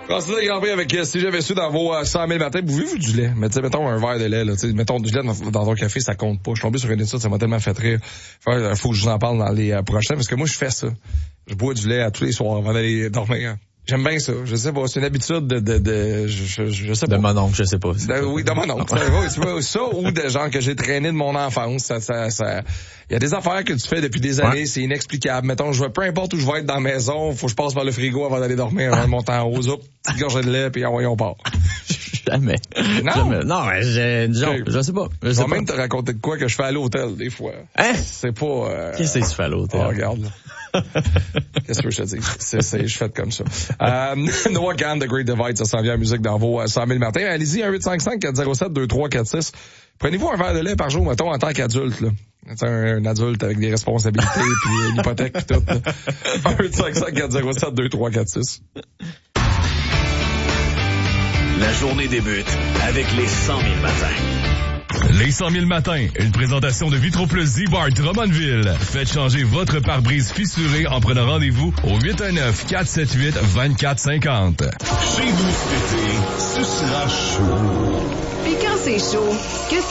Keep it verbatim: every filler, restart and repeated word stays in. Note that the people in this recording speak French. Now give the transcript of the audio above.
Considérez Grand Prix avec, si j'avais su dans vos cent mille matins, buvez-vous du lait? Mais tu sais, mettons un verre de lait, là, tu sais, mettons du lait dans, dans ton café, ça compte pas. Je suis tombé sur une étude, ça m'a tellement fait rire. Il faut que je vous en parle dans les euh, prochains, parce que moi, je fais ça. Je bois du lait à tous les soirs avant d'aller dormir. J'aime bien ça. Je sais pas, c'est une habitude de, de, de, je, je, je sais pas. De mon oncle, je sais pas. De, oui, de mon oncle. Oui, tu vois, ça, ou de gens que j'ai traîné de mon enfance. Ça, ça, ça, il y a des affaires que tu fais depuis des années, ouais. C'est inexplicable. Mettons, je vais, peu importe où je vais être dans la maison, faut que je passe par le frigo avant d'aller dormir, avant de monter en haut, zoup, petite gorgée de lait, puis envoyons on part. Jamais. Non. Jamais. Non, je, je, je, je sais pas. Je, je sais vais pas. même te raconter de quoi que je fais à l'hôtel, des fois. Hein? C'est pas, euh... Qu'est-ce que tu fais à l'hôtel? Oh, regarde, là. Qu'est-ce que je te dis? C'est, c'est, je fais comme ça. Euh, Noah Kahan, The Great Divide, ça s'en vient en musique dans vos cent mille matins. Allez-y, un huit cinq cinq quatre zéro sept deux trois quatre six. Prenez-vous un verre de lait par jour, mettons, en tant qu'adulte, là. Un, un adulte avec des responsabilités puis une hypothèque puis tout. un huit cinq cinq quatre zéro sept deux trois quatre six. La journée débute avec les cent mille matins. Les cent mille matins, une présentation de Vitroplus Z-Bar Drummondville. Faites changer votre pare-brise fissuré en prenant rendez-vous au huit un neuf quatre sept huit deux quatre cinq zéro. Chez vous cet été, ce sera chaud. Puis quand c'est chaud, que